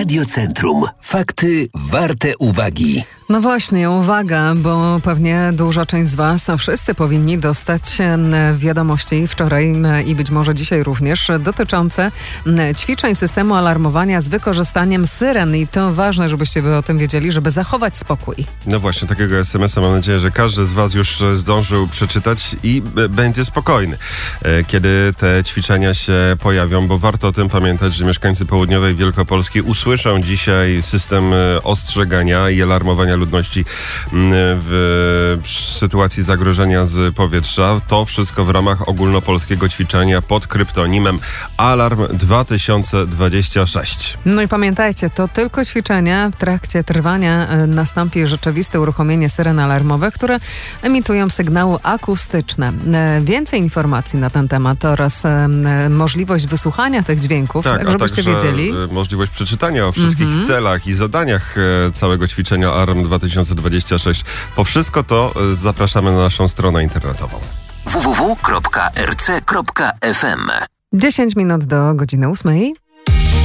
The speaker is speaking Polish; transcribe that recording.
Radiocentrum. Fakty warte uwagi. No właśnie, uwaga, bo pewnie duża część z Was, a wszyscy powinni dostać wiadomości wczoraj i być może dzisiaj również dotyczące ćwiczeń systemu alarmowania z wykorzystaniem syren. I to ważne, żebyście wy o tym wiedzieli, żeby zachować spokój. No właśnie, takiego SMS-a mam nadzieję, że każdy z Was już zdążył przeczytać i będzie spokojny, kiedy te ćwiczenia się pojawią, bo warto o tym pamiętać, że mieszkańcy południowej Wielkopolski usłyszą dzisiaj system ostrzegania i alarmowania ludności w sytuacji zagrożenia z powietrza. To wszystko w ramach ogólnopolskiego ćwiczenia pod kryptonimem Alarm 2026. No i pamiętajcie, to tylko ćwiczenia. W trakcie trwania nastąpi rzeczywiste uruchomienie syren alarmowych, które emitują sygnały akustyczne. Więcej informacji na ten temat oraz możliwość wysłuchania tych dźwięków, tak żebyście wiedzieli. Możliwość przeczytania o wszystkich celach i zadaniach całego ćwiczenia Alarm 2026. Po wszystko to zapraszamy na naszą stronę internetową. www.rc.fm 10 minut do godziny 8.